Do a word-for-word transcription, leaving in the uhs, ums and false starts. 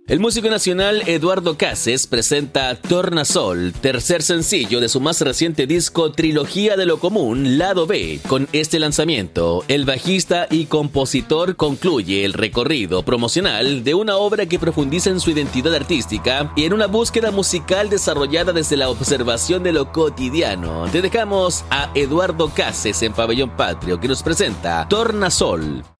El músico nacional Eduardo Cases presenta Tornasol, tercer sencillo de su más reciente disco Trilogía de lo Común, Lado B. Con este lanzamiento, el bajista y compositor concluye el recorrido promocional de una obra que profundiza en su identidad artística y en una búsqueda musical desarrollada desde la observación de lo cotidiano. Te dejamos a Eduardo Cases en Pabellón Patrio, que nos presenta Tornasol.